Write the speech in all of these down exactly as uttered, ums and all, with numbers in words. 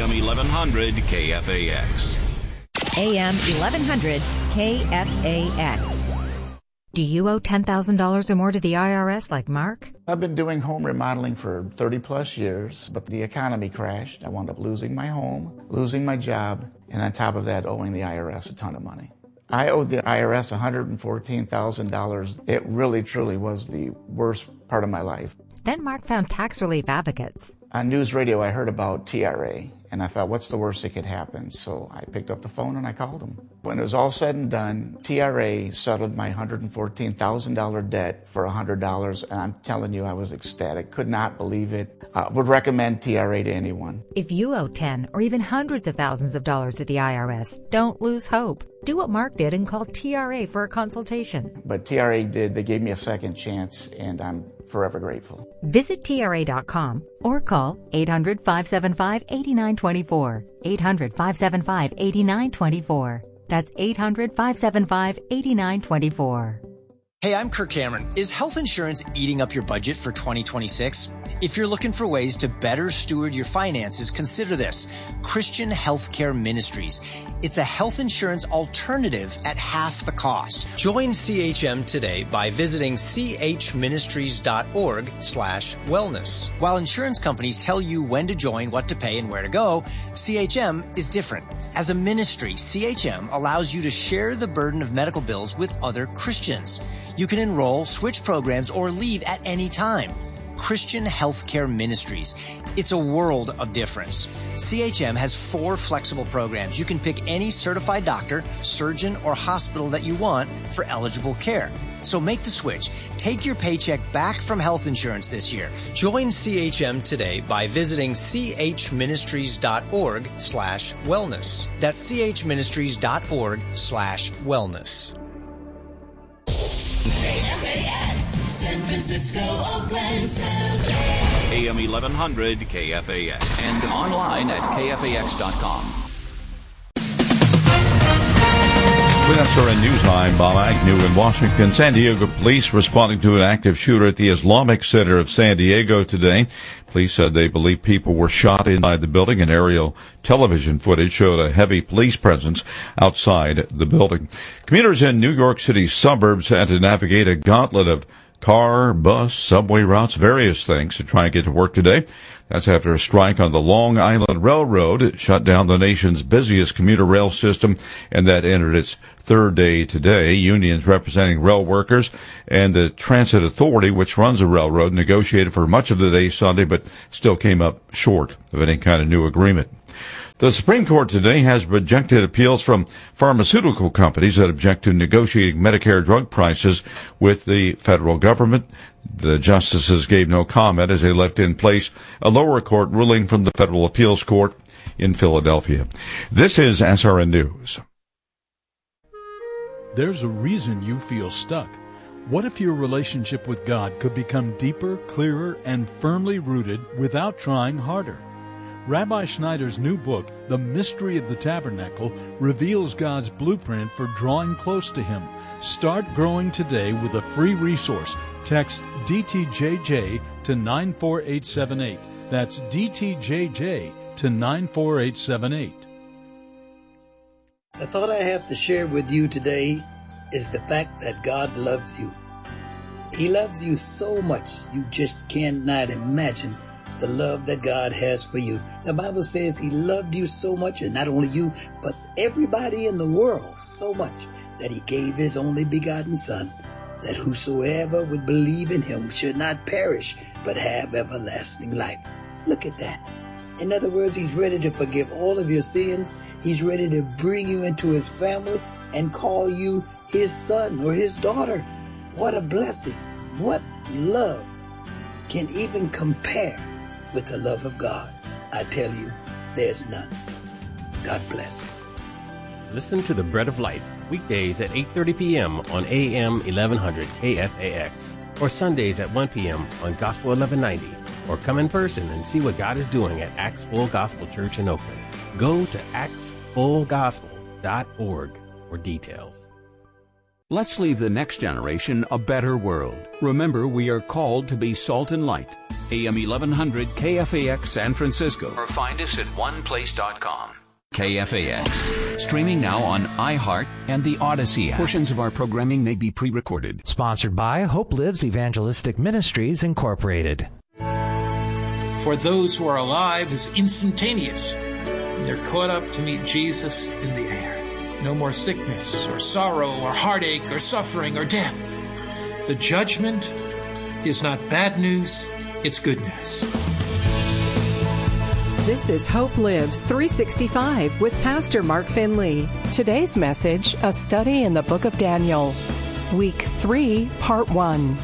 M eleven hundred K F A X. A M eleven hundred K F A X. Do you owe ten thousand dollars or more to the I R S like Mark? I've been doing home remodeling for thirty plus years, but the economy crashed. I wound up losing my home, losing my job, and on top of that, owing the I R S a ton of money. I owed the I R S one hundred fourteen thousand dollars. It really, truly was the worst part of my life. Then Mark found tax relief advocates. On news radio, I heard about T R A, and I thought, what's the worst that could happen? So I picked up the phone and I called them. When it was all said and done, T R A settled my one hundred fourteen thousand dollars debt for one hundred dollars, and I'm telling you, I was ecstatic. Could not believe it. I would recommend T R A to anyone. If you owe ten or even hundreds of thousands of dollars to the I R S, don't lose hope. Do what Mark did and call T R A for a consultation. But T R A did. They gave me a second chance, and I'm forever grateful. Visit T R A dot com or call eight hundred, five seven five, eight nine two four. eight hundred, five seven five, eight nine two four. That's eight hundred, five seven five, eight nine two four. Hey, I'm Kirk Cameron. Is health insurance eating up your budget for twenty twenty-six? If you're looking for ways to better steward your finances, consider this. Christian Healthcare Ministries. It's a health insurance alternative at half the cost. Join C H M today by visiting chministries.org slash wellness. While insurance companies tell you when to join, what to pay, and where to go, C H M is different. As a ministry, C H M allows you to share the burden of medical bills with other Christians. You can enroll, switch programs, or leave at any time. Christian Healthcare Ministries. It's a world of difference. C H M has four flexible programs. You can pick any certified doctor, surgeon, or hospital that you want for eligible care. So make the switch. Take your paycheck back from health insurance this year. Join C H M today by visiting chministries.org slash wellness. That's chministries.org slash wellness. K F A X, San Francisco, Oakland, San Jose. A M eleven hundred K F A X and online at K F A X dot com. With S R N News, I'm Bob Agnew in Washington. San Diego police responding to an active shooter at the Islamic Center of San Diego today. Police said they believe people were shot inside the building, and aerial television footage showed a heavy police presence outside the building. Commuters in New York City's suburbs had to navigate a gauntlet of car, bus, subway routes, various things to try and get to work today. That's after a strike on the Long Island Railroad. It shut down the nation's busiest commuter rail system, and that entered its third day today. Unions representing rail workers and the Transit Authority, which runs the railroad, negotiated for much of the day Sunday, but still came up short of any kind of new agreement. The Supreme Court today has rejected appeals from pharmaceutical companies that object to negotiating Medicare drug prices with the federal government. The justices gave no comment as they left in place a lower court ruling from the Federal Appeals Court in Philadelphia. This is S R N News. There's a reason you feel stuck. What if your relationship with God could become deeper, clearer, and firmly rooted without trying harder? Rabbi Schneider's new book, The Mystery of the Tabernacle, reveals God's blueprint for drawing close to Him. Start growing today with a free resource. Text D T J J to nine four eight seven eight. That's D T J J to nine four eight seven eight. The thought I have to share with you today is the fact that God loves you. He loves you so much you just cannot imagine the love that God has for you. The Bible says He loved you so much, and not only you, but everybody in the world so much, that He gave His only begotten Son, that whosoever would believe in Him should not perish, but have everlasting life. Look at that. In other words, He's ready to forgive all of your sins. He's ready to bring you into His family and call you His son or His daughter. What a blessing. What love can even compare with the love of God? I tell you, there's none. God bless. Listen to The Bread of Life weekdays at eight thirty p.m. on A M eleven hundred K F A X, or Sundays at one p.m. on Gospel eleven ninety, or come in person and see what God is doing at Acts Full Gospel Church in Oakland. Go to acts full gospel dot org for details. Let's leave the next generation a better world. Remember, we are called to be salt and light. A M eleven hundred K F A X San Francisco. Or find us at one place dot com. K F A X. Streaming now on iHeart and the Odyssey app. Portions of our programming may be pre-recorded. Sponsored by Hope Lives Evangelistic Ministries, Incorporated. For those who are alive is instantaneous. They're caught up to meet Jesus in the air. No more sickness or sorrow or heartache or suffering or death. The judgment is not bad news, it's good news. This is Hope Lives three sixty-five with Pastor Mark Finley. Today's message, a study in the book of Daniel. Week three, Part one.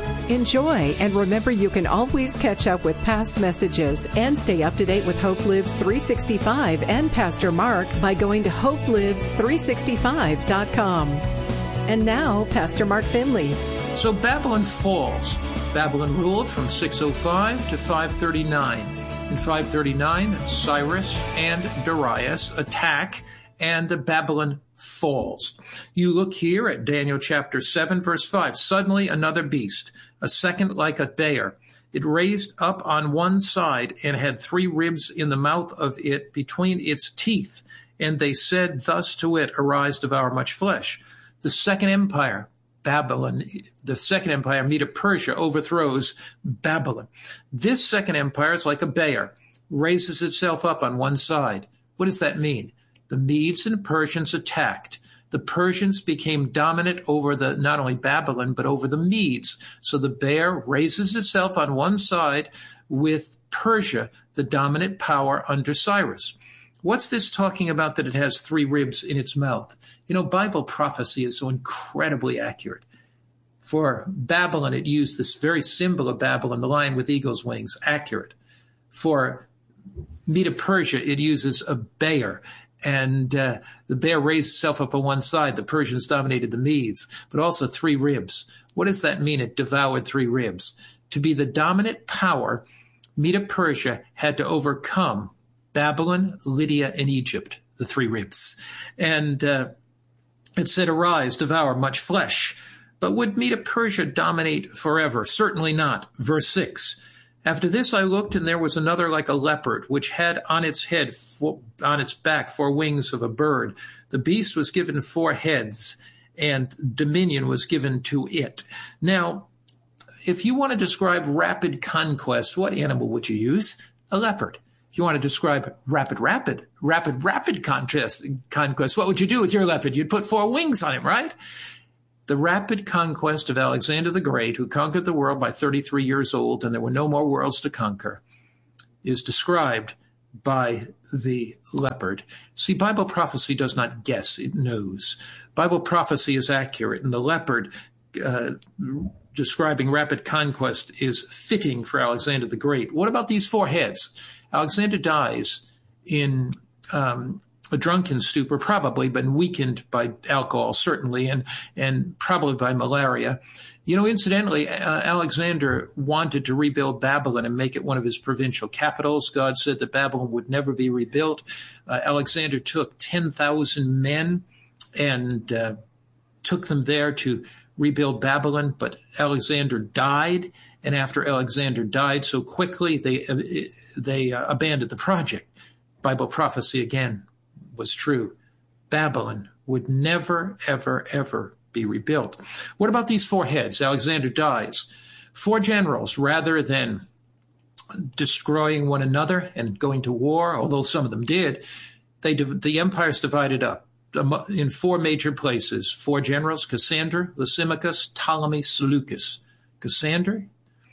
Enjoy, and remember you can always catch up with past messages and stay up to date with Hope Lives three sixty-five and Pastor Mark by going to hope lives three sixty-five dot com. And now, Pastor Mark Finley. So Babylon falls. Babylon ruled from six oh five to five thirty-nine. In five thirty-nine, Cyrus and Darius attack, and Babylon falls. You look here at Daniel chapter seven, verse five. Suddenly another beast, a second like a bear. It raised up on one side and had three ribs in the mouth of it between its teeth. And they said thus to it, arise, devour much flesh. The second empire, Babylon, the second empire, Medo-Persia, overthrows Babylon. This second empire is like a bear, raises itself up on one side. What does that mean? The Medes and Persians attacked. The Persians became dominant over the not only Babylon, but over the Medes. So the bear raises itself on one side with Persia, the dominant power under Cyrus. What's this talking about that it has three ribs in its mouth? You know, Bible prophecy is so incredibly accurate. For Babylon, it used this very symbol of Babylon, the lion with eagle's wings, accurate. For Medo-Persia, it uses a bear. And uh, the bear raised itself up on one side. The Persians dominated the Medes, but also three ribs. What does that mean? It devoured three ribs. To be the dominant power, Medo-Persia had to overcome Babylon, Lydia, and Egypt, the three ribs. And uh, it said, arise, devour much flesh. But would Medo-Persia dominate forever? Certainly not. Verse six. After this I looked, and there was another like a leopard, which had on its head, four, on its back, four wings of a bird. The beast was given four heads, and dominion was given to it. Now, if you want to describe rapid conquest, what animal would you use? A leopard. If you want to describe rapid, rapid, rapid, rapid contest, conquest, what would you do with your leopard? You'd put four wings on it, right? The rapid conquest of Alexander the Great, who conquered the world by thirty-three years old, and there were no more worlds to conquer, is described by the leopard. See, Bible prophecy does not guess, it knows. Bible prophecy is accurate, and the leopard uh, describing rapid conquest is fitting for Alexander the Great. What about these four heads? Alexander dies in um, a drunken stupor, probably, but weakened by alcohol, certainly, and and probably by malaria. You know, incidentally, uh, Alexander wanted to rebuild Babylon and make it one of his provincial capitals. God said that Babylon would never be rebuilt. Uh, Alexander took ten thousand men and uh, took them there to rebuild Babylon, but Alexander died, and after Alexander died so quickly, they uh, they uh, abandoned the project. Bible prophecy again was true. Babylon would never, ever, ever be rebuilt. What about these four heads? Alexander dies. Four generals, rather than destroying one another and going to war, although some of them did, they the empire's divided up in four major places. Four generals, Cassander, Lysimachus, Ptolemy, Seleucus. Cassander,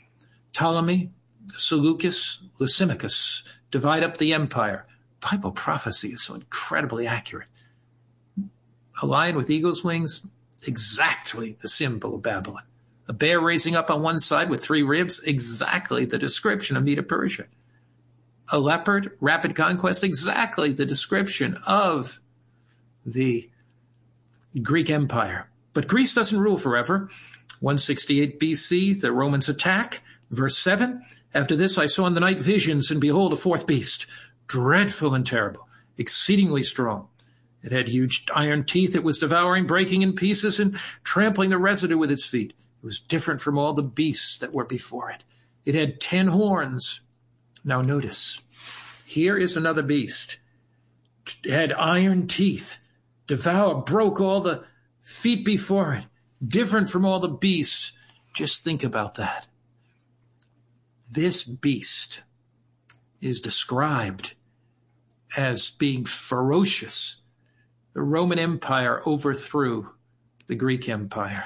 Ptolemy, Seleucus, Lysimachus divide up the empire. Bible prophecy is so incredibly accurate. A lion with eagle's wings, exactly the symbol of Babylon. A bear raising up on one side with three ribs, exactly the description of Medo-Persia. A leopard, rapid conquest, exactly the description of the Greek Empire. But Greece doesn't rule forever. one sixty-eight B C, the Romans attack. Verse seven, after this I saw in the night visions, and behold, a fourth beast, dreadful and terrible, exceedingly strong. It had huge iron teeth. It was devouring, breaking in pieces, and trampling the residue with its feet. It was different from all the beasts that were before it. It had ten horns. Now notice, here is another beast. It had iron teeth, devoured, broke all the feet before it, different from all the beasts. Just think about that. This beast is described as being ferocious. The Roman Empire overthrew the Greek Empire.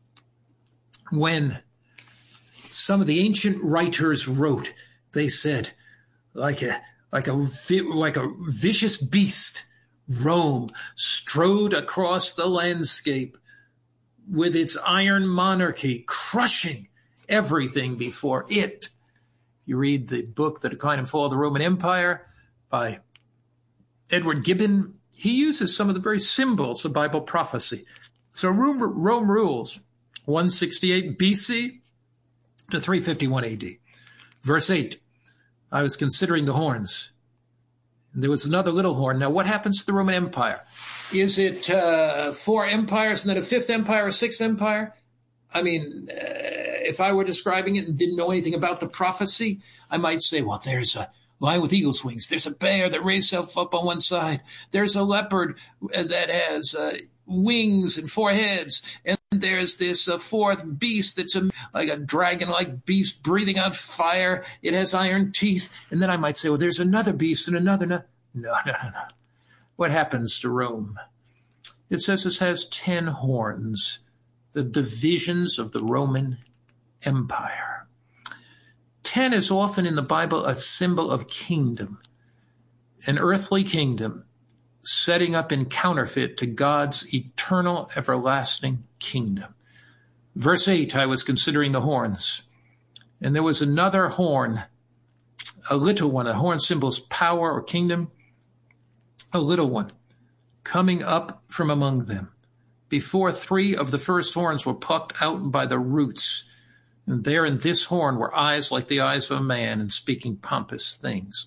When some of the ancient writers wrote, they said, like a like a like a vicious beast, Rome strode across the landscape with its iron monarchy, crushing everything before it. You read the book, The Decline and Fall of the Roman Empire, by Edward Gibbon. He uses some of the very symbols of Bible prophecy. So Rome, Rome rules one sixty-eight B C to three fifty-one A D. Verse eight, I was considering the horns. And there was another little horn. Now, what happens to the Roman Empire? Is it uh, four empires and then a fifth empire, a sixth empire? I mean, uh, if I were describing it and didn't know anything about the prophecy, I might say, well, there's a lion with eagle's wings. There's a bear that raised itself up on one side. There's a leopard that has uh, wings and four heads. And there's this uh, fourth beast that's a, like a dragon-like beast breathing out fire. It has iron teeth. And then I might say, well, there's another beast and another. No, no, no, no. no. What happens to Rome? It says it has ten horns, the divisions of the Roman Empire. Ten is often in the Bible a symbol of kingdom, an earthly kingdom setting up in counterfeit to God's eternal, everlasting kingdom. Verse eight, I was considering the horns, and there was another horn, a little one. A horn symbols power or kingdom. A little one coming up from among them. Before three of the first horns were plucked out by the roots. And there in this horn were eyes like the eyes of a man and speaking pompous things.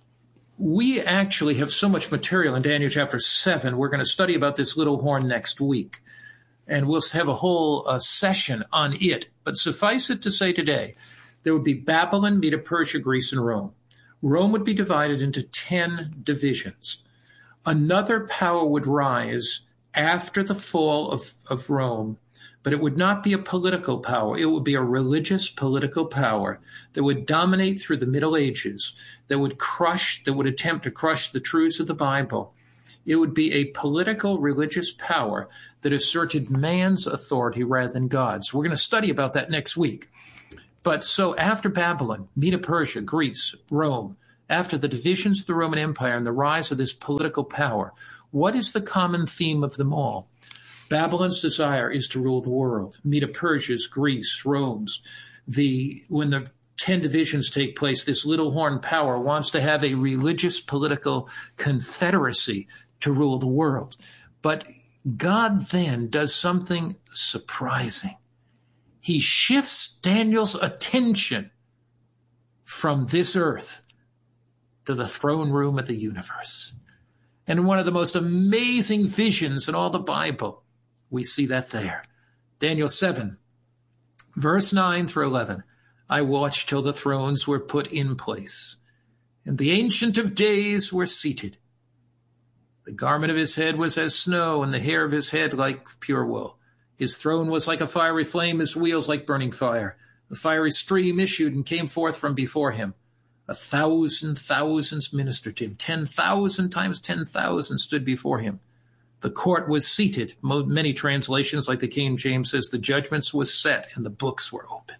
We actually have so much material in Daniel chapter seven. We're going to study about this little horn next week. And we'll have a whole uh, session on it. But suffice it to say today, there would be Babylon, Medo-Persia, Greece, and Rome. Rome would be divided into ten divisions. Another power would rise after the fall of, of Rome, but it would not be a political power. It would be a religious political power that would dominate through the Middle Ages, that would crush, that would attempt to crush the truths of the Bible. It would be a political religious power that asserted man's authority rather than God's. We're going to study about that next week. But so after Babylon, Medo-Persia, Greece, Rome, after the divisions of the Roman Empire and the rise of this political power, what is the common theme of them all? Babylon's desire is to rule the world. Medo-Persia's, Greece, Rome's. The, when the ten divisions take place, this little horn power wants to have a religious political confederacy to rule the world. But God then does something surprising. He shifts Daniel's attention from this earth to the throne room of the universe. And one of the most amazing visions in all the Bible, we see that there. Daniel seven, verse nine through eleven. I watched till the thrones were put in place, and the Ancient of Days were seated. The garment of his head was as snow, and the hair of his head like pure wool. His throne was like a fiery flame, his wheels like burning fire. The fiery stream issued and came forth from before him. A thousand thousands ministered to him. Ten thousand times ten thousand stood before him. The court was seated. Many translations, like the King James, says the judgments was set and the books were opened.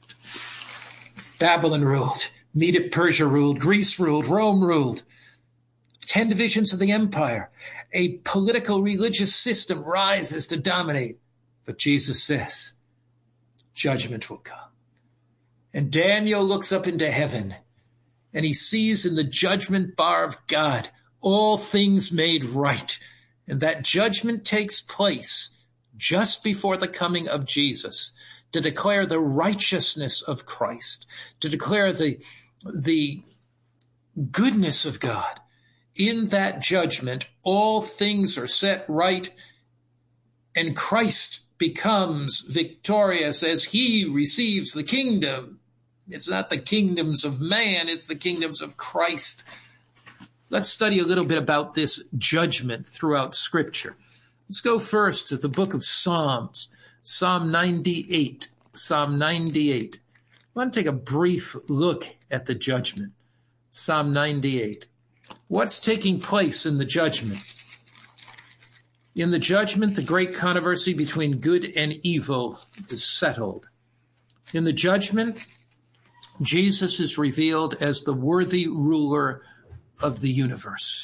Babylon ruled. Medo-Persia ruled. Greece ruled. Rome ruled. Ten divisions of the empire. A political religious system rises to dominate. But Jesus says, judgment will come. And Daniel looks up into heaven, and he sees in the judgment bar of God all things made right. And that judgment takes place just before the coming of Jesus to declare the righteousness of Christ, to declare the, the goodness of God, In that judgment, all things are set right, and Christ becomes victorious as he receives the kingdom. It's not the kingdoms of man, it's the kingdoms of Christ. Let's study a little bit about this judgment throughout Scripture. Let's go first to the book of Psalms, Psalm ninety-eight. Psalm ninety-eight. I want to take a brief look at the judgment. Psalm ninety-eight. What's taking place in the judgment? In the judgment, the great controversy between good and evil is settled. In the judgment, Jesus is revealed as the worthy ruler of the universe.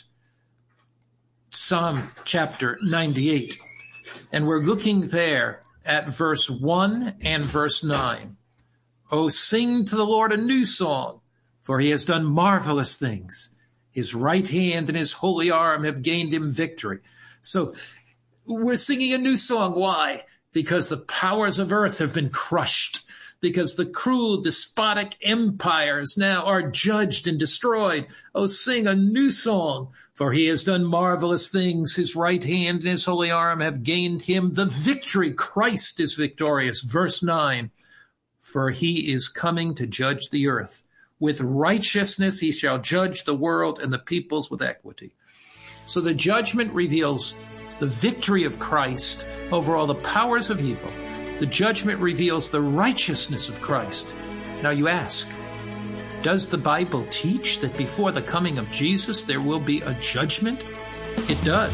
Psalm chapter ninety-eight. And we're looking there at verse one and verse nine. Oh, sing to the Lord a new song, for he has done marvelous things. His right hand and his holy arm have gained him victory. So we're singing a new song. Why? Because the powers of earth have been crushed. Because the cruel, despotic empires now are judged and destroyed. Oh, sing a new song, for he has done marvelous things. His right hand and his holy arm have gained him the victory. Christ is victorious. Verse nine, for he is coming to judge the earth. With righteousness he shall judge the world and the peoples with equity. So the judgment reveals the victory of Christ over all the powers of evil. The judgment reveals the righteousness of Christ. Now you ask, does the Bible teach that before the coming of Jesus there will be a judgment? It does.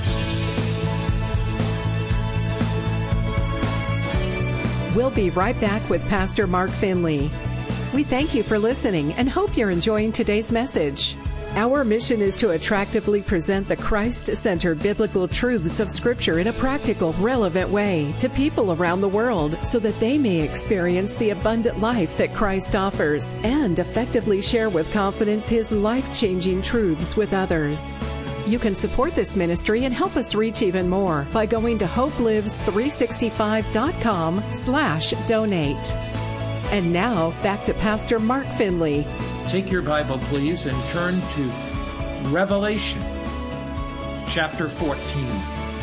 We'll be right back with Pastor Mark Finley. We thank you for listening and hope you're enjoying today's message. Our mission is to attractively present the Christ-centered biblical truths of Scripture in a practical, relevant way to people around the world so that they may experience the abundant life that Christ offers and effectively share with confidence His life-changing truths with others. You can support this ministry and help us reach even more by going to hope lives three sixty-five dot com slash donate. And now, back to Pastor Mark Finley. Take your Bible, please, and turn to Revelation, chapter fourteen.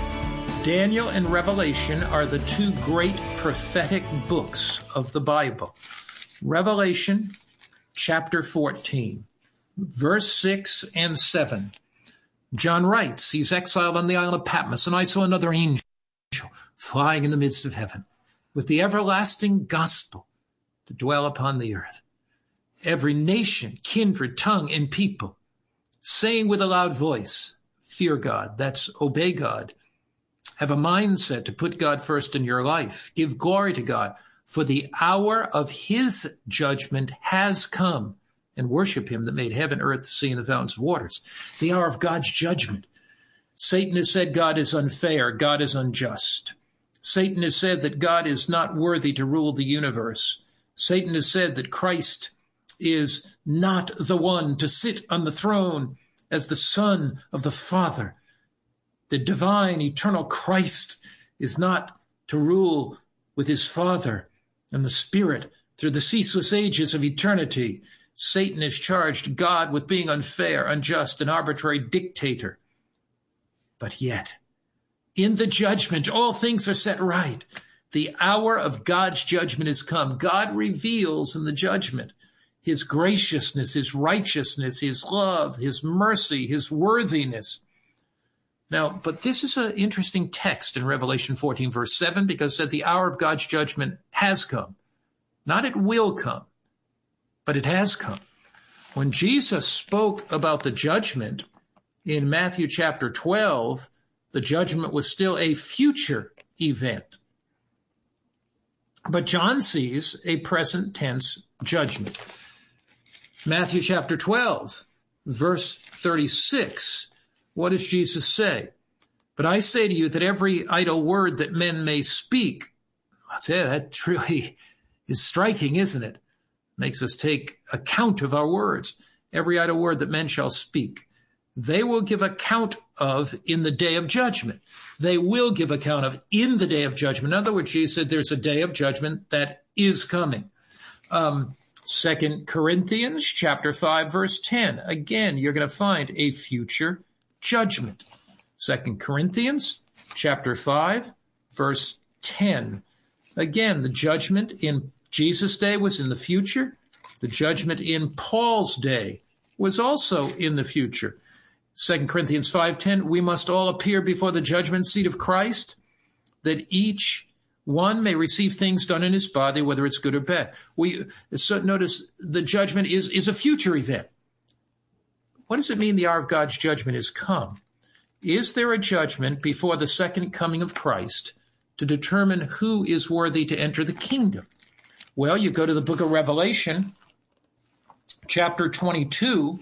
Daniel and Revelation are the two great prophetic books of the Bible. Revelation, chapter fourteen, verse six and seven. John writes, he's exiled on the island of Patmos, and I saw another angel flying in the midst of heaven with the everlasting gospel to dwell upon the earth. Every nation, kindred, tongue, and people, saying with a loud voice, fear God, that's obey God. Have a mindset to put God first in your life. Give glory to God, for the hour of his judgment has come, and worship him that made heaven, earth, sea, and the fountains of waters. The hour of God's judgment. Satan has said God is unfair, God is unjust. Satan has said that God is not worthy to rule the universe. Satan has said that Christ is not the one to sit on the throne as the Son of the Father. The divine, eternal Christ is not to rule with his Father and the Spirit through the ceaseless ages of eternity. Satan has charged God with being unfair, unjust, and arbitrary dictator. But yet, in the judgment, all things are set right. The hour of God's judgment has come. God reveals in the judgment his graciousness, his righteousness, his love, his mercy, his worthiness. Now, but this is an interesting text in Revelation fourteen, verse seven, because it said the hour of God's judgment has come. Not it will come, but it has come. When Jesus spoke about the judgment in Matthew chapter twelve, the judgment was still a future event. But John sees a present tense judgment. Matthew chapter twelve, verse thirty-six. What does Jesus say? But I say to you that every idle word that men may speak, I'll tell you, that really is striking, isn't it? Makes us take account of our words. Every idle word that men shall speak, they will give account of in the day of judgment. They will give account of in the day of judgment. In other words, Jesus said there's a day of judgment that is coming. Um, Second Corinthians chapter five, verse ten. Again, you're going to find a future judgment. Second Corinthians chapter five, verse ten. Again, the judgment in Jesus' day was in the future. The judgment in Paul's day was also in the future. Second Corinthians five ten, we must all appear before the judgment seat of Christ, that each one may receive things done in his body, whether it's good or bad. We so notice the judgment is, is a future event. What does it mean the hour of God's judgment is come? Is there a judgment before the second coming of Christ to determine who is worthy to enter the kingdom? Well, you go to the book of Revelation, chapter twenty-two,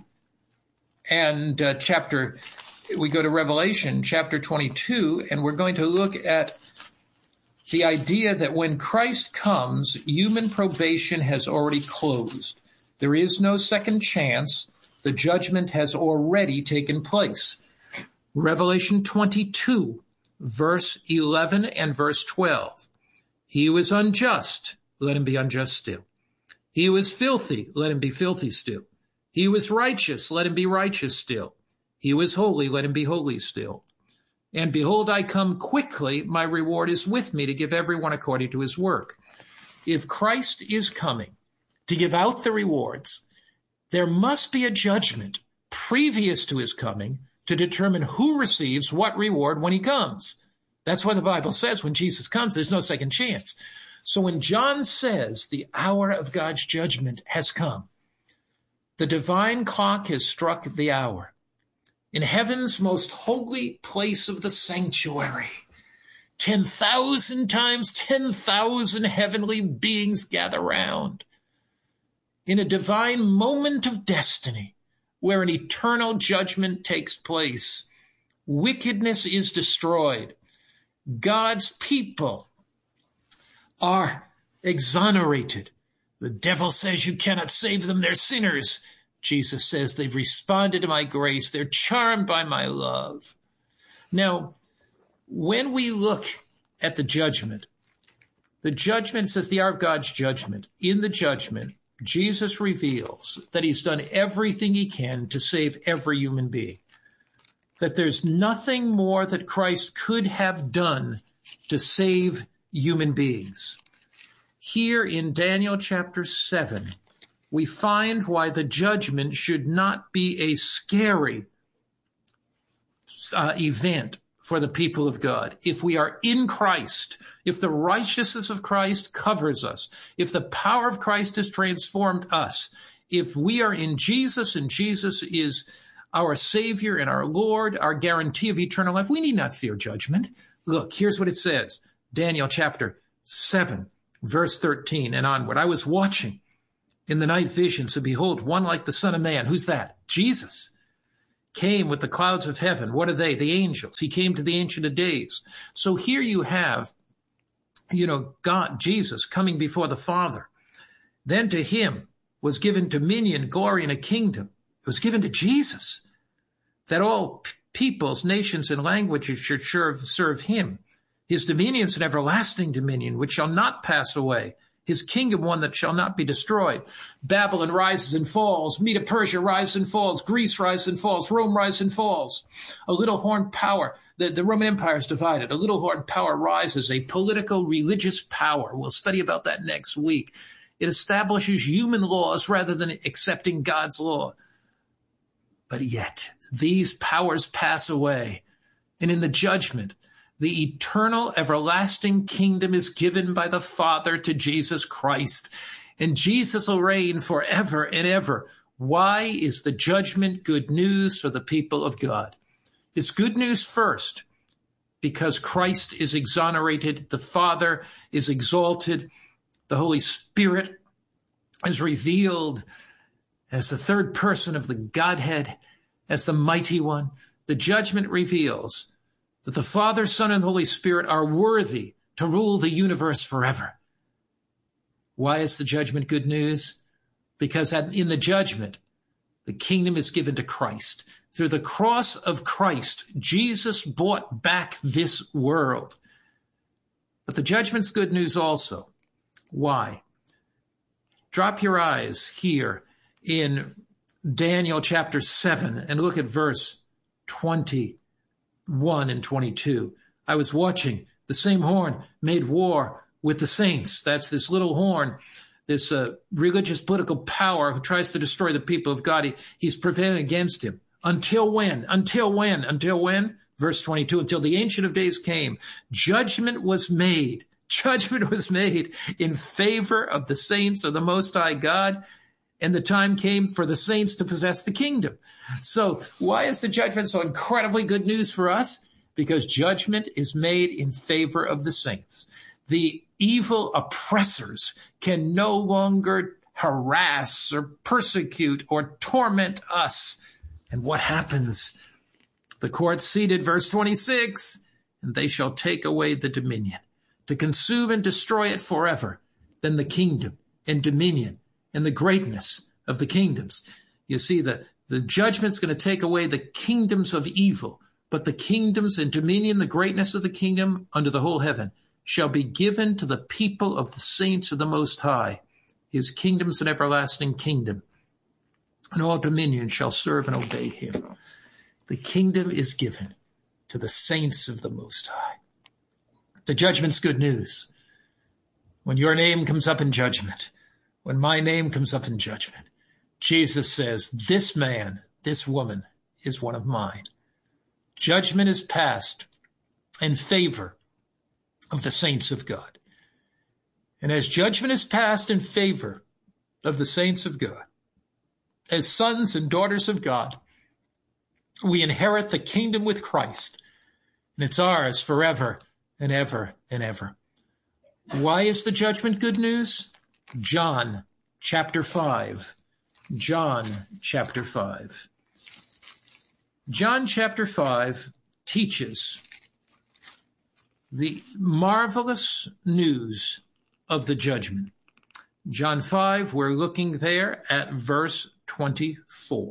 and uh, chapter, we go to Revelation, chapter twenty-two, and we're going to look at the idea that when Christ comes, human probation has already closed. There is no second chance. The judgment has already taken place. Revelation twenty-two, verse eleven and verse twelve. He who is unjust, let him be unjust still. He who is filthy, let him be filthy still. He who is righteous, let him be righteous still. He who is holy, let him be holy still. And behold, I come quickly, my reward is with me to give everyone according to his work. If Christ is coming to give out the rewards, there must be a judgment previous to his coming to determine who receives what reward when he comes. That's why the Bible says when Jesus comes, there's no second chance. So when John says the hour of God's judgment has come, the divine clock has struck the hour. In heaven's most holy place of the sanctuary, ten thousand times ten thousand heavenly beings gather round. In a divine moment of destiny, where an eternal judgment takes place, wickedness is destroyed. God's people are exonerated. The devil says you cannot save them, they're sinners. Jesus says they've responded to my grace. They're charmed by my love. Now, when we look at the judgment, the judgment says the hour of God's judgment. In the judgment, Jesus reveals that he's done everything he can to save every human being, that there's nothing more that Christ could have done to save human beings. Here in Daniel chapter seven, we find why the judgment should not be a scary uh, event for the people of God. If we are in Christ, if the righteousness of Christ covers us, if the power of Christ has transformed us, if we are in Jesus and Jesus is our Savior and our Lord, our guarantee of eternal life, we need not fear judgment. Look, here's what it says. Daniel chapter seven, verse thirteen and onward. I was watching in the night visions, and behold, one like the Son of Man. Who's that? Jesus. Came with the clouds of heaven. What are they? The angels. He came to the Ancient of Days. So here you have, you know, God, Jesus coming before the Father. Then to him was given dominion, glory, and a kingdom. It was given to Jesus, that all p- peoples, nations, and languages should serve, serve him. His dominion is an everlasting dominion, which shall not pass away. His kingdom, one that shall not be destroyed. Babylon rises and falls. Medo Persia rises and falls. Greece rises and falls. Rome rises and falls. A little horn power. The, the Roman Empire is divided. A little horn power rises. A political, religious power. We'll study about that next week. It establishes human laws rather than accepting God's law. But yet, these powers pass away. And in the judgment, the eternal, everlasting kingdom is given by the Father to Jesus Christ, and Jesus will reign forever and ever. Why is the judgment good news for the people of God? It's good news first, because Christ is exonerated, the Father is exalted, the Holy Spirit is revealed as the third person of the Godhead, as the Mighty One. The judgment reveals that the Father, Son, and Holy Spirit are worthy to rule the universe forever. Why is the judgment good news? Because in the judgment, the kingdom is given to Christ. Through the cross of Christ, Jesus bought back this world. But the judgment's good news also. Why? Drop your eyes here in Daniel chapter seven and look at verse twenty-one and twenty-two. I was watching the same horn made war with the saints. That's this little horn, this uh, religious political power who tries to destroy the people of God. He, he's prevailing against him. Until when? Until when? Until when? Verse twenty-two, until the Ancient of Days came, judgment was made. Judgment was made in favor of the saints of the Most High God, and the time came for the saints to possess the kingdom. So why is the judgment so incredibly good news for us? Because judgment is made in favor of the saints. The evil oppressors can no longer harass or persecute or torment us. And what happens? The court seated, verse twenty-six, and they shall take away the dominion, to consume and destroy it forever. Then the kingdom and dominion and the greatness of the kingdoms. You see, the, the judgment's going to take away the kingdoms of evil, but the kingdoms and dominion, the greatness of the kingdom under the whole heaven, shall be given to the people of the saints of the Most High. His kingdom's an everlasting kingdom, and all dominion shall serve and obey him. The kingdom is given to the saints of the Most High. The judgment's good news. When your name comes up in judgment, when my name comes up in judgment, Jesus says, this man, this woman is one of mine. Judgment is passed in favor of the saints of God. And as judgment is passed in favor of the saints of God, as sons and daughters of God, we inherit the kingdom with Christ, and it's ours forever and ever and ever. Why is the judgment good news? John chapter five. John chapter five. John chapter five teaches the marvelous news of the judgment. John five, we're looking there at verse twenty-four.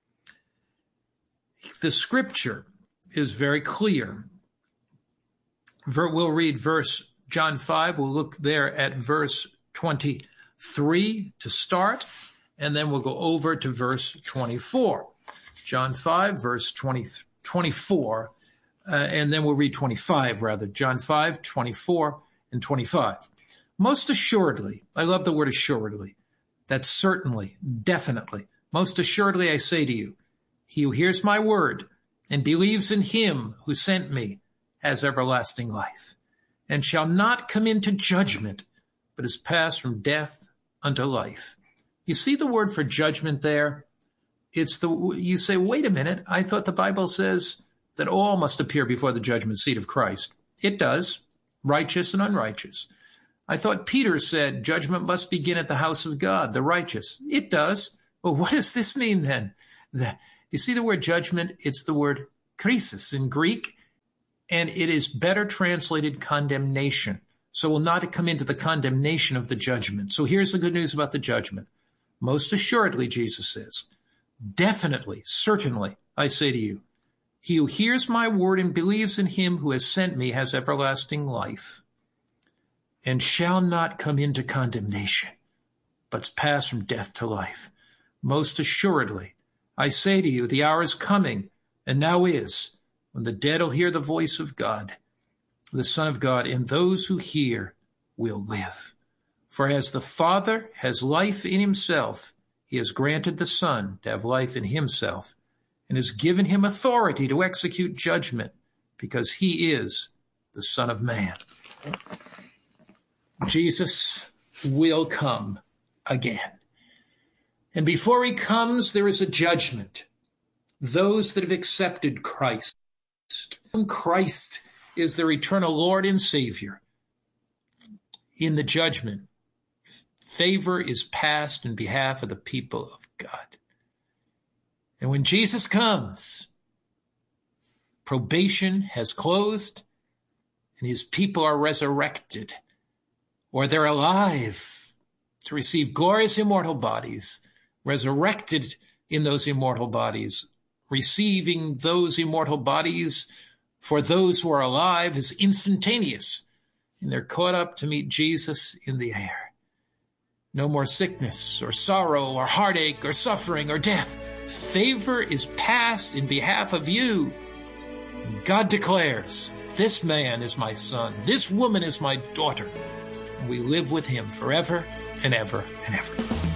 The scripture is very clear. We'll read verse John five. We'll look there at verse twenty-three to start, and then we'll go over to verse twenty-four. John five, verse twenty, twenty-four, uh, and then we'll read twenty-five, rather. John five, twenty-four, and twenty-five. Most assuredly, I love the word assuredly. That's certainly, definitely. Most assuredly, I say to you, he who hears my word and believes in him who sent me has everlasting life, and shall not come into judgment, but is passed from death unto life. You see the word for judgment there? It's the, you say, wait a minute, I thought the Bible says that all must appear before the judgment seat of Christ. It does, righteous and unrighteous. I thought Peter said judgment must begin at the house of God, the righteous. It does. Well, what does this mean then? That, you see the word judgment? It's the word krisis in Greek, and it is better translated condemnation. So we'll not come into the condemnation of the judgment. So here's the good news about the judgment. Most assuredly, Jesus says, definitely, certainly, I say to you, he who hears my word and believes in him who has sent me has everlasting life, and shall not come into condemnation, but pass from death to life. Most assuredly, I say to you, the hour is coming, and now is, when the dead will hear the voice of God, the Son of God, and those who hear will live. For as the Father has life in himself, he has granted the Son to have life in himself, and has given him authority to execute judgment, because he is the Son of Man. Jesus will come again. And before he comes, there is a judgment. Those that have accepted Christ. Christ is their eternal Lord and Savior. In the judgment, favor is passed in behalf of the people of God. And when Jesus comes, probation has closed and his people are resurrected, or they're alive to receive glorious immortal bodies, resurrected in those immortal bodies, receiving those immortal bodies for those who are alive is instantaneous, and they're caught up to meet Jesus in the air. No more sickness or sorrow or heartache or suffering or death. Favor is passed in behalf of you. God declares, this man is my son, this woman is my daughter, and we live with him forever and ever and ever.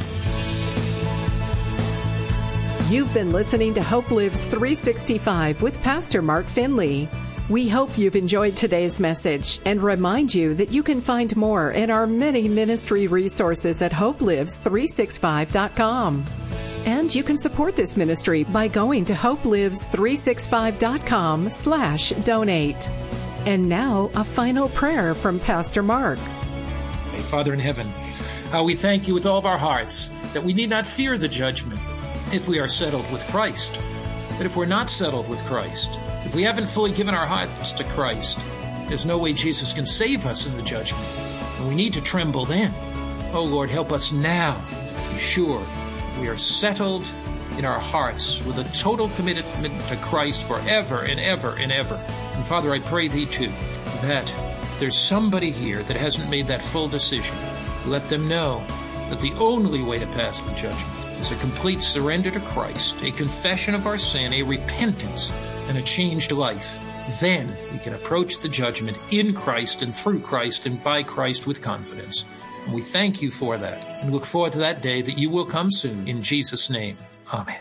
You've been listening to Hope Lives three sixty-five with Pastor Mark Finley. We hope you've enjoyed today's message and remind you that you can find more in our many ministry resources at hope lives three sixty-five dot com. And you can support this ministry by going to hope lives three sixty-five dot com slash donate. And now, a final prayer from Pastor Mark. Hey, Father in heaven, how we thank you with all of our hearts that we need not fear the judgment if we are settled with Christ. But if we're not settled with Christ, if we haven't fully given our hearts to Christ, there's no way Jesus can save us in the judgment. And we need to tremble then. Oh Lord, help us now. Be sure we are settled in our hearts with a total commitment to Christ forever and ever and ever. And Father, I pray thee too, that if there's somebody here that hasn't made that full decision, let them know that the only way to pass the judgment is a complete surrender to Christ, a confession of our sin, a repentance, and a changed life. Then we can approach the judgment in Christ and through Christ and by Christ with confidence. And we thank you for that and look forward to that day that you will come soon. In Jesus' name, amen.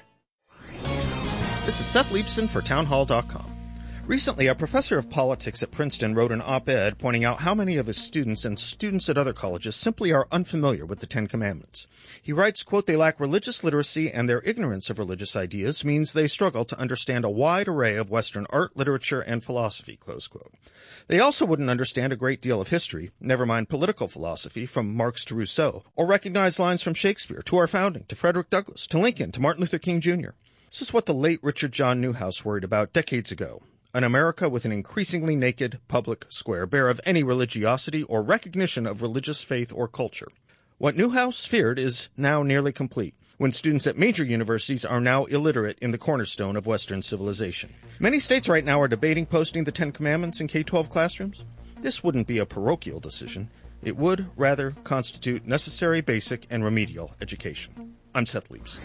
This is Seth Leibson for townhall dot com. Recently, a professor of politics at Princeton wrote an op-ed pointing out how many of his students and students at other colleges simply are unfamiliar with the Ten Commandments. He writes, quote, they lack religious literacy and their ignorance of religious ideas means they struggle to understand a wide array of Western art, literature, and philosophy, close quote. They also wouldn't understand a great deal of history, never mind political philosophy, from Marx to Rousseau, or recognize lines from Shakespeare to our founding, to Frederick Douglass, to Lincoln, to Martin Luther King Junior This is what the late Richard John Newhouse worried about decades ago. An America with an increasingly naked public square, bare of any religiosity or recognition of religious faith or culture. What Newhouse feared is now nearly complete, when students at major universities are now illiterate in the cornerstone of Western civilization. Many states right now are debating posting the Ten Commandments in K twelve classrooms. This wouldn't be a parochial decision. It would, rather, constitute necessary, basic, and remedial education. I'm Seth Leibson.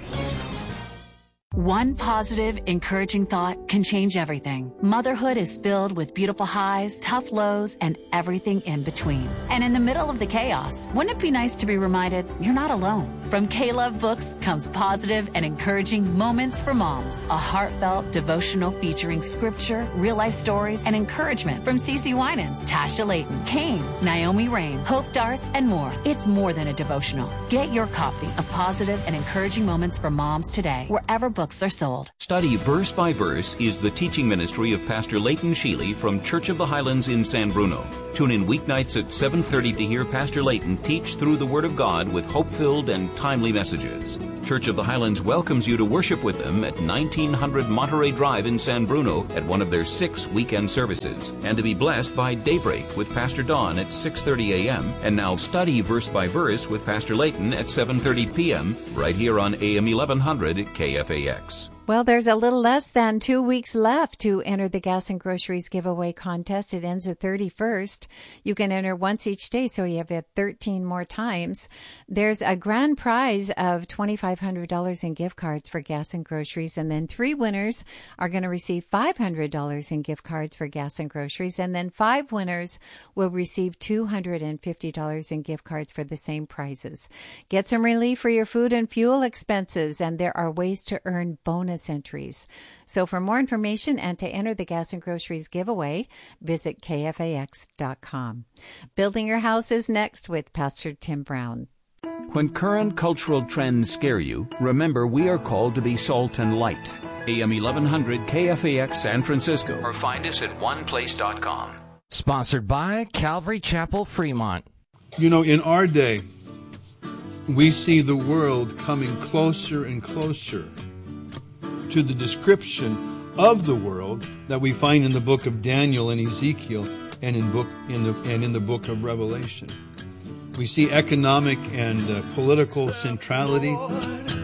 One positive, encouraging thought can change everything. Motherhood is filled with beautiful highs, tough lows, and everything in between. And in the middle of the chaos, wouldn't it be nice to be reminded you're not alone? From K-Love Books comes positive and encouraging Moments for Moms, a heartfelt devotional featuring scripture, real-life stories, and encouragement from Cece Winans, Tasha Layton, Kane, Naomi Rain, Hope Darst, and more. It's more than a devotional. Get your copy of Positive and Encouraging Moments for Moms today, wherever books are sold. Study Verse by Verse is the teaching ministry of Pastor Leighton Sheely from Church of the Highlands in San Bruno. Tune in weeknights at seven thirty to hear Pastor Leighton teach through the Word of God with hope-filled and timely messages. Church of the Highlands welcomes you to worship with them at nineteen hundred Monterey Drive in San Bruno at one of their six weekend services, and to be blessed by Daybreak with Pastor Don at six thirty a.m. and now Study Verse by Verse with Pastor Leighton at seven thirty p.m. right here on A M eleven hundred K F A X. Well, there's a little less than two weeks left to enter the Gas and Groceries giveaway contest. It ends the thirty-first. You can enter once each day, so you have it thirteen more times. There's a grand prize of twenty-five hundred dollars in gift cards for Gas and Groceries, and then three winners are going to receive five hundred dollars in gift cards for Gas and Groceries, and then five winners will receive two hundred fifty dollars in gift cards for the same prizes. Get some relief for your food and fuel expenses, and there are ways to earn bonus entries. So for more information and to enter the Gas and Groceries giveaway, visit K F A X dot com. Building Your House is next with Pastor Tim Brown. When current cultural trends scare you, remember we are called to be salt and light. A M eleven hundred K F A X San Francisco, or find us at one place dot com. Sponsored by Calvary Chapel, Fremont. You know, in our day, we see the world coming closer and closer to the description of the world that we find in the book of Daniel and Ezekiel and in book in the and in the book of Revelation. We see economic and uh, political centrality.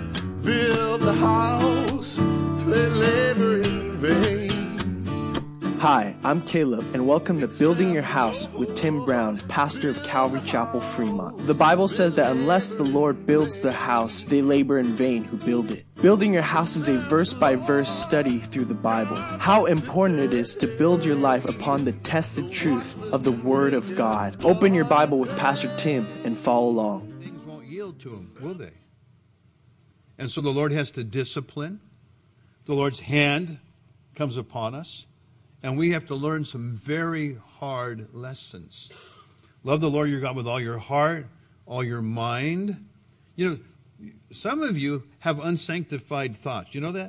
Build the house, let labor in vain. Hi, I'm Caleb, and welcome to Building Your House with Tim Brown, pastor of Calvary Chapel, Fremont. The Bible says that unless the Lord builds the house, they labor in vain who build it. Building Your House is a verse-by-verse study through the Bible. How important it is to build your life upon the tested truth of the Word of God. Open your Bible with Pastor Tim and follow along. Things won't yield to them, will they? And so the Lord has to discipline. The Lord's hand comes upon us. And we have to learn some very hard lessons. Love the Lord your God with all your heart, all your mind. You know, some of you have unsanctified thoughts. You know that?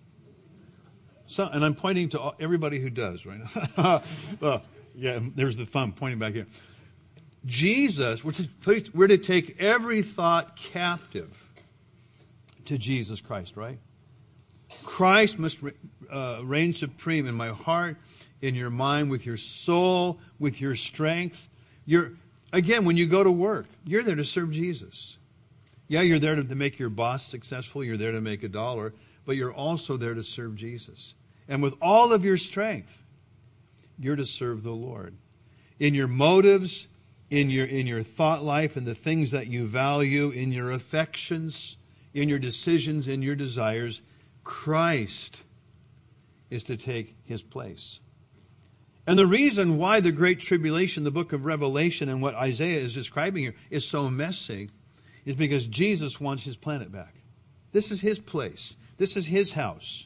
So, and I'm pointing to everybody who does, right? Well, yeah, there's the thumb pointing back here. Jesus, we're to, we're to take every thought captive to Jesus Christ, right? Christ must uh, reign supreme in my heart, in your mind, with your soul, with your strength. You're, again, when you go to work, you're there to serve Jesus. Yeah, you're there to, to make your boss successful. You're there to make a dollar. But you're also there to serve Jesus. And with all of your strength, you're to serve the Lord. In your motives, in your, in your thought life, in the things that you value, in your affections, in your decisions, in your desires, Christ is to take his place. And the reason why the Great Tribulation, the book of Revelation, and what Isaiah is describing here is so messy is because Jesus wants his planet back. This is his place. This is his house.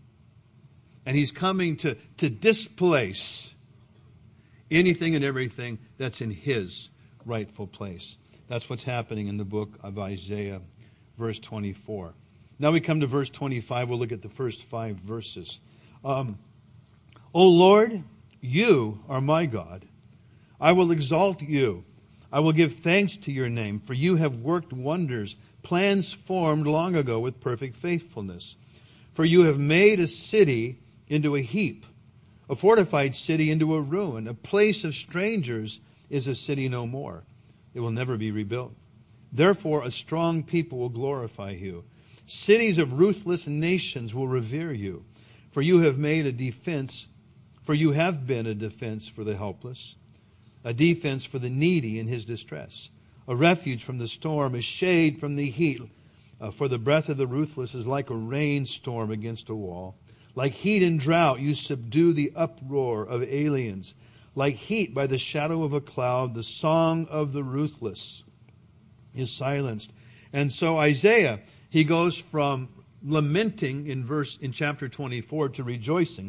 And he's coming to, to displace anything and everything that's in his rightful place. That's what's happening in the book of Isaiah, verse twenty-four. Now we come to verse twenty-five. We'll look at the first five verses. Um, O Lord, you are my God. I will exalt you. I will give thanks to your name, for you have worked wonders, plans formed long ago with perfect faithfulness. For you have made a city into a heap, a fortified city into a ruin. A place of strangers is a city no more. It will never be rebuilt. Therefore, a strong people will glorify you. Cities of ruthless nations will revere you, for you have made a defense, for you have been a defense for the helpless, a defense for the needy in his distress, a refuge from the storm, a shade from the heat. Uh, for the breath of the ruthless is like a rainstorm against a wall. Like heat and drought, you subdue the uproar of aliens. Like heat by the shadow of a cloud, the song of the ruthless is silenced. And so Isaiah, he goes from lamenting in verse in chapter twenty-four to rejoicing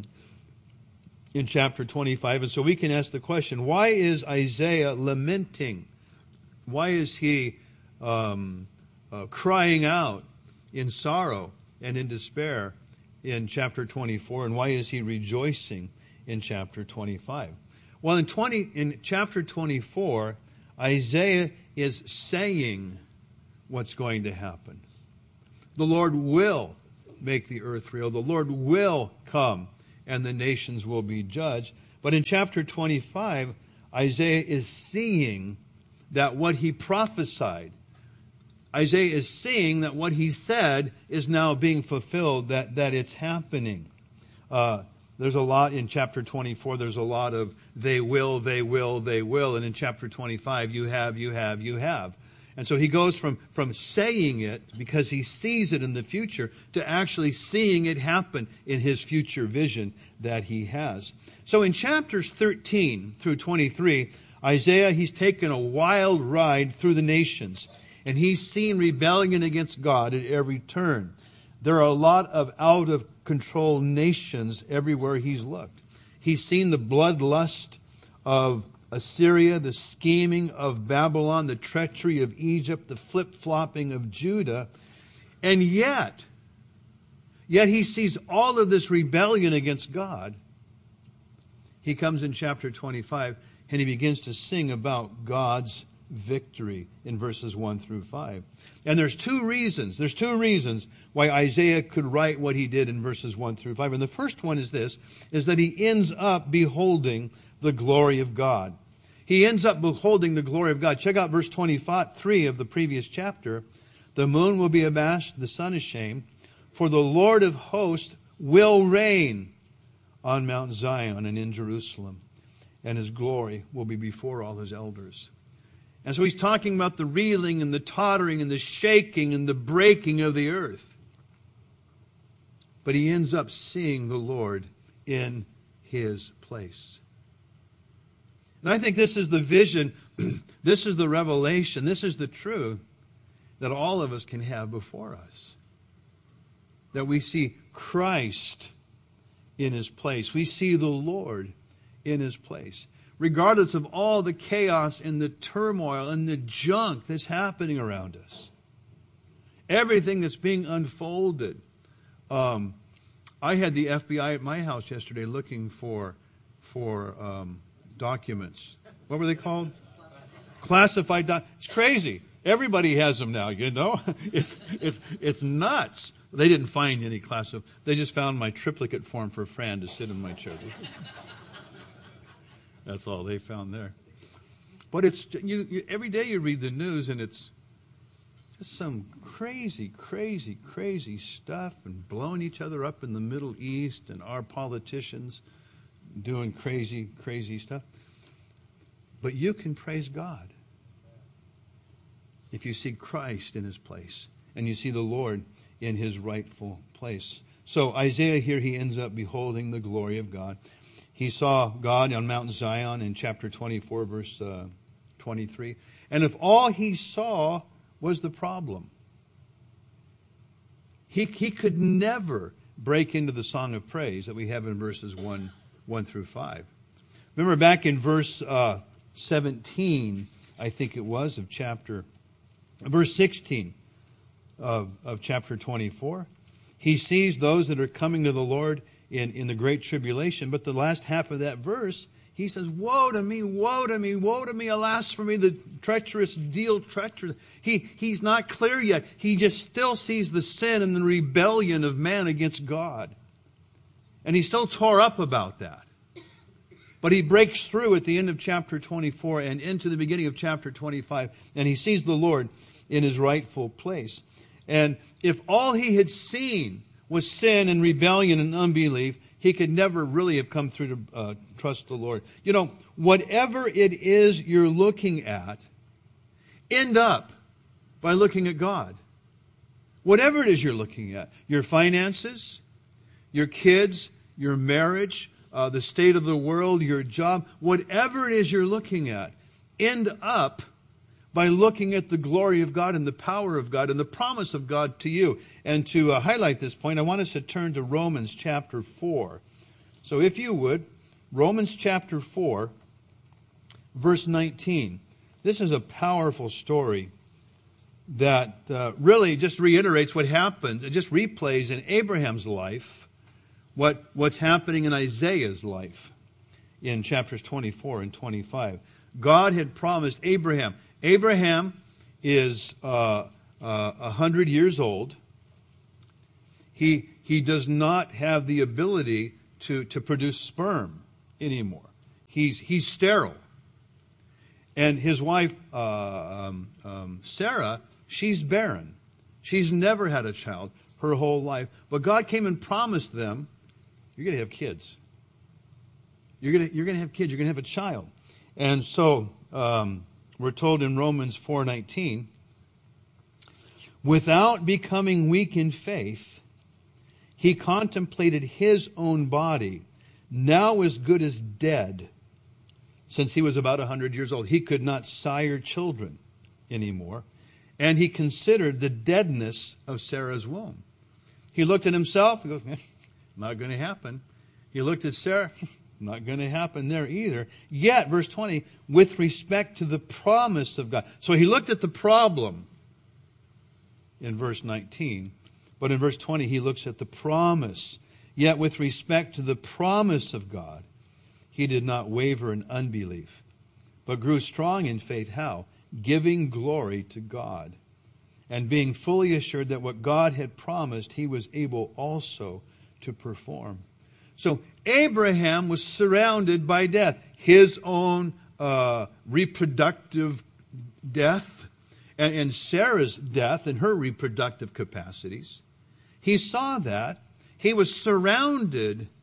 in chapter twenty-five. And so we can ask the question, why is Isaiah lamenting? Why is he um, uh, crying out in sorrow and in despair in chapter twenty-four? And why is he rejoicing in chapter twenty-five? Well, in twenty in chapter twenty-four, Isaiah is saying what's going to happen. The Lord will make the earth real. The Lord will come and the nations will be judged. But in chapter twenty-five, Isaiah is seeing that what he prophesied, Isaiah is seeing that what he said is now being fulfilled, that, that it's happening. Uh, there's a lot in chapter twenty-four, there's a lot of they will, they will, they will. And in chapter twenty-five, you have, you have, you have. And so he goes from, from saying it because he sees it in the future to actually seeing it happen in his future vision that he has. So in chapters thirteen through twenty-three, Isaiah, he's taken a wild ride through the nations. And he's seen rebellion against God at every turn. There are a lot of out-of-control nations everywhere he's looked. He's seen the bloodlust of Assyria, the scheming of Babylon, the treachery of Egypt, the flip-flopping of Judah. And yet, yet he sees all of this rebellion against God. He comes in chapter twenty-five and he begins to sing about God's victory in verses one through five. And there's two reasons, there's two reasons why Isaiah could write what he did in verses one through five. And the first one is this, is that he ends up beholding the glory of God. He ends up beholding the glory of God. Check out verse twenty-three of the previous chapter. The moon will be abashed, the sun ashamed, for the Lord of hosts will reign on Mount Zion and in Jerusalem, and his glory will be before all his elders. And so he's talking about the reeling and the tottering and the shaking and the breaking of the earth. But he ends up seeing the Lord in his place. And I think this is the vision, this is the revelation, this is the truth that all of us can have before us. That we see Christ in his place. We see the Lord in his place. Regardless of all the chaos and the turmoil and the junk that's happening around us. Everything that's being unfolded. Um, I had the F B I at my house yesterday looking for for um, documents. What were they called? Classified documents. It's crazy. Everybody has them now, you know. It's it's it's nuts. They didn't find any classified. They just found my triplicate form for Fran to sit in my chair. That's all they found there. But it's you, you, every day you read the news and it's just some crazy, crazy, crazy stuff and blowing each other up in the Middle East and our politicians doing crazy, crazy stuff. But you can praise God if you see Christ in his place and you see the Lord in his rightful place. So Isaiah here, he ends up beholding the glory of God. He saw God on Mount Zion in chapter twenty-four, verse uh, twenty-three. And if all he saw was the problem, he, he could never break into the song of praise that we have in verses one, one through five. Remember back in verse uh, seventeen, I think it was, of chapter, verse sixteen of, of chapter twenty-four. He sees those that are coming to the Lord in, in the great tribulation. But the last half of that verse, he says, woe to me, woe to me, woe to me, alas for me, the treacherous deal treacherous. He, he's not clear yet. He just still sees the sin and the rebellion of man against God. And he's still tore up about that. But he breaks through at the end of chapter twenty-four and into the beginning of chapter twenty-five. And he sees the Lord in his rightful place. And if all he had seen was sin and rebellion and unbelief, he could never really have come through to uh, trust the Lord. You know, whatever it is you're looking at, end up by looking at God. Whatever it is you're looking at, your finances, your kids, your marriage, uh, the state of the world, your job, whatever it is you're looking at, end up by looking at the glory of God and the power of God and the promise of God to you. And to uh, highlight this point, I want us to turn to Romans chapter four. So if you would, Romans chapter four, verse nineteen. This is a powerful story that uh, really just reiterates what happens. It just replays in Abraham's life what, what's happening in Isaiah's life in chapters twenty-four and twenty-five. God had promised Abraham. Abraham is uh, uh, one hundred years old. He, he does not have the ability to, to produce sperm anymore. He's, he's sterile. And his wife, uh, um, um, Sarah, she's barren. She's never had a child her whole life. But God came and promised them, you're going to have kids. You're going to, you're going to have kids. You're going to have a child. And so um, we're told in Romans four nineteen, without becoming weak in faith, he contemplated his own body, now as good as dead, since he was about one hundred years old. He could not sire children anymore. And he considered the deadness of Sarah's womb. He looked at himself and goes, eh, not going to happen. He looked at Sarah, not going to happen there either. Yet, verse twenty, with respect to the promise of God. So he looked at the problem in verse nineteen. But in verse twenty, he looks at the promise. Yet with respect to the promise of God, he did not waver in unbelief, but grew strong in faith. How? Giving glory to God, and being fully assured that what God had promised, he was able also to perform. So Abraham was surrounded by death, his own uh, reproductive death, and, and Sarah's death and her reproductive capacities. He saw that. He was surrounded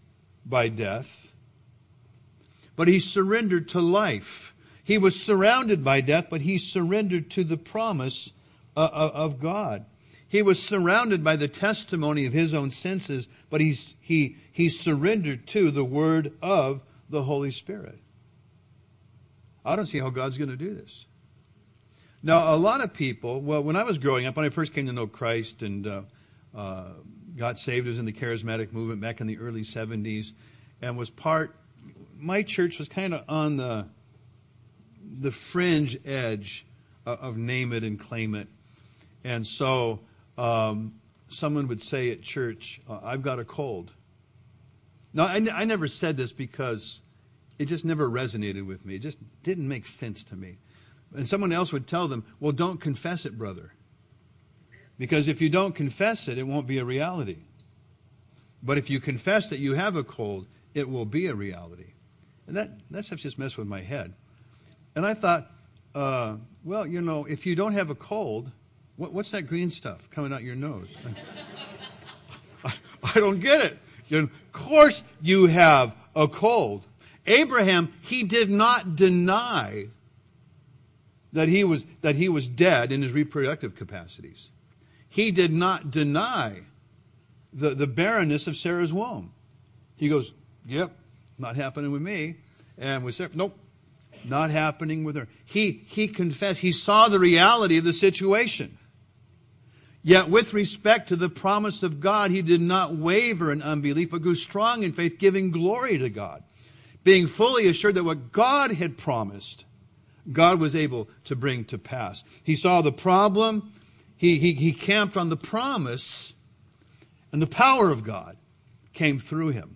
by death, but he surrendered to life. He was surrounded by death, but he surrendered to the promise uh, of God. He was surrounded by the testimony of his own senses, but he's, he, he surrendered to the word of the Holy Spirit. I don't see how God's going to do this. Now, a lot of people, well, when I was growing up, when I first came to know Christ and uh, uh, got saved, I was in the charismatic movement back in the early seventies, and was part, my church was kind of on the, the fringe edge of, of name it and claim it. And so um, someone would say at church, uh, I've got a cold. Now, I, n- I never said this because it just never resonated with me. It just didn't make sense to me. And someone else would tell them, well, don't confess it, brother. Because if you don't confess it, it won't be a reality. But if you confess that you have a cold, it will be a reality. And that, that stuff just messed with my head. And I thought, uh, well, you know, if you don't have a cold, what, what's that green stuff coming out your nose? I, I don't get it. You know, of course you have a cold. Abraham, he did not deny that he was that he was dead in his reproductive capacities. He did not deny the, the barrenness of Sarah's womb. He goes, yep, not happening with me. And with Sarah, nope, not happening with her. He he confessed. He saw the reality of the situation. Yet with respect to the promise of God, he did not waver in unbelief, but grew strong in faith, giving glory to God, being fully assured that what God had promised, God was able to bring to pass. He saw the problem, he, he, he camped on the promise, and the power of God came through him.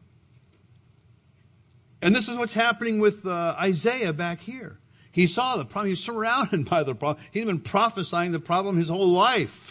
And this is what's happening with uh, Isaiah back here. He saw the problem. He's surrounded by the problem. He's been prophesying the problem his whole life.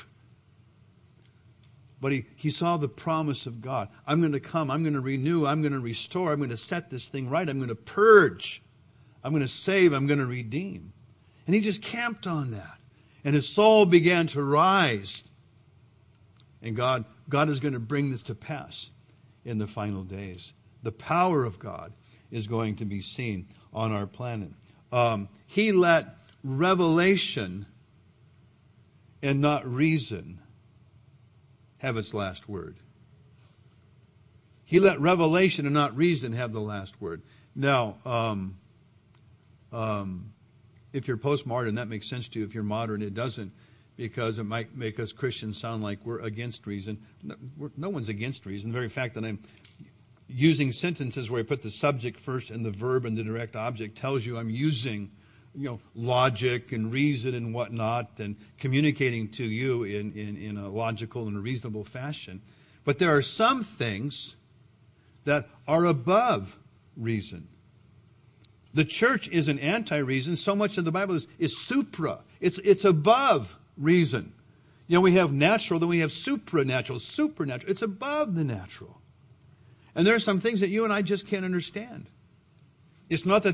But he, he saw the promise of God. I'm going to come. I'm going to renew. I'm going to restore. I'm going to set this thing right. I'm going to purge. I'm going to save. I'm going to redeem. And he just camped on that. And his soul began to rise. And God, God is going to bring this to pass in the final days. The power of God is going to be seen on our planet. Um, he let revelation and not reason have its last word. He let revelation and not reason have the last word. Now, um, um, if you're postmodern, that makes sense to you. If you're modern, it doesn't, because it might make us Christians sound like we're against reason. No, we're, no one's against reason. The very fact that I'm using sentences where I put the subject first and the verb and the direct object tells you I'm using, you know, logic and reason and whatnot and communicating to you in, in, in a logical and a reasonable fashion. But there are some things that are above reason. The church is an anti-reason. So much of the Bible is, is supra. It's, it's above reason. You know, we have natural, then we have supranatural, supernatural. It's above the natural. And there are some things that you and I just can't understand. It's not that